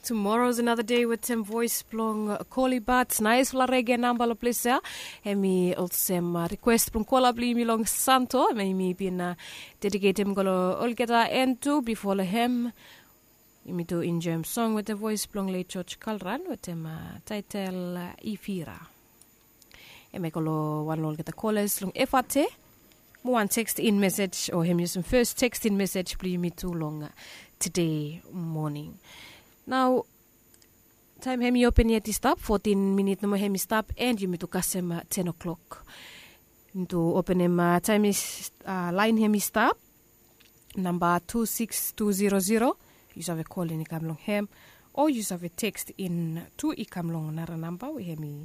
Tomorrow's another day with Tim Voice Plong Koli Bats. Nice la reggae number la plesa. Emi ulsem request plong kola bli mi long santo. Emi bin dedicate him golo olgeta entu before la hem. Emi to enjoy song with the voice plong le church kalran with him title Ifira. Emi golo one olgeta callers long efate. Mo one text in message or him using first text in message bli mi too long today morning. Now, time hemi open yet stop, 14 minutes no hemi stop, and you me to kasem 10 o'clock. To open him time is line hemi stop, number 26200. You have a call in ikam long hem, or you have a text in 2 ikam long nara number, we hemi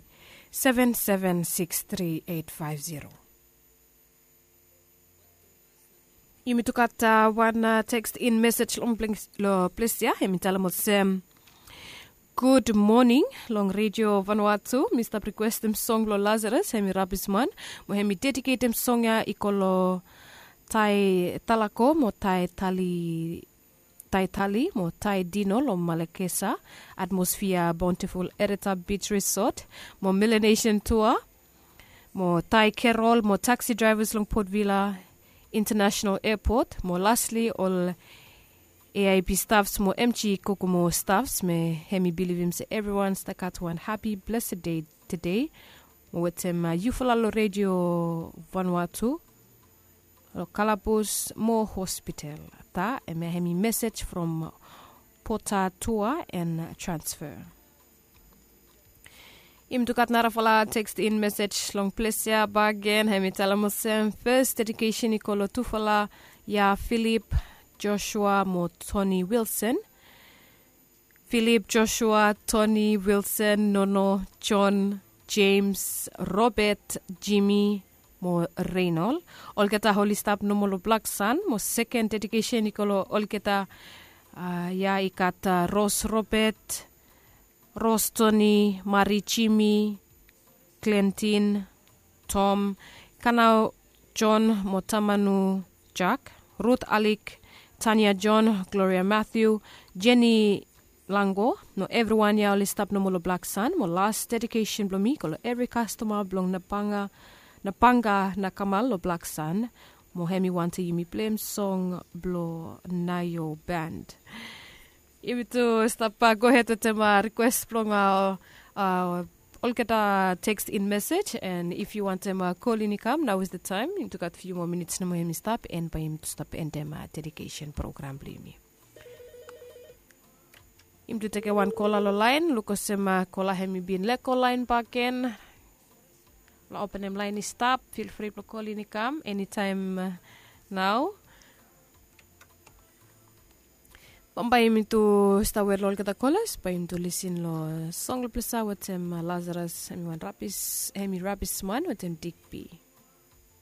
7763850. You me to cut one text in message long lo please ya hemi talamot good morning long radio Vanuatu Mr. request him song lo Lazarus hemi rabisman mo hemi dedicate him song ya ikolo tai talako mo tai tali mo tai dino lo malekesa atmosphere bountiful Erita Beach Resort mo Millenation Tour mo tai Kerol mo taxi drivers long Port Vila International Airport, more lastly, all AIP staffs, more MG Kokomo staffs, may hemi believe him say everyone stuck at one happy, blessed day today. With Yufalalo Radio Vanuatu, Kalapos More Hospital, ta, and may hemi message from Porta Tour and Transfer. Im tukat narafala text in message long plesia bagen hemi talamosem first dedication ikolo tufala ya Philip Joshua mo Tony Wilson. Philip Joshua Tony Wilson Nono John James Robert Jimmy mo Reynolds. Olketa Holy Stop nomolo Black Sun mo second dedication ikolo olketa ya ikata Ross Robert Ross Tony, Marichimi, Clinton, Tom, Kanao John, Motamanu Jack, Ruth Alik, Tanya John, Gloria Matthew, Jenny Lango, no everyone ya list up no molo Black Sun, mo last dedication blomi, kolo every customer blong napanga nakamal lo Black Sun, mo hemi wante yimi blame song blo nayo band. If to stop, go ahead to tema request from Olketa text in message, and if you want them call in come, now is the time. You took a few more minutes na mo him stop and by him to stop and them dedication program blimi. Him to take a one call line, Lucasema call hemi bin le call line back in. La open him line is stop. Feel free to call in come anytime now. Pambay mi to stawer lol kata kolas, pa to listen lo song lo plesa with Lazarus hemi rapis man with Dick B.